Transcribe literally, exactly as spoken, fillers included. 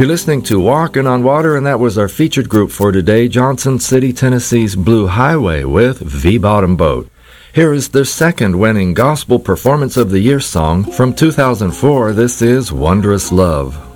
You're listening to Walking on Water, and that was our featured group for today, Johnson City, Tennessee's Blue Highway with V-Bottom Boat. Here is their second winning Gospel Performance of the Year song from two thousand four. This is Wondrous Love.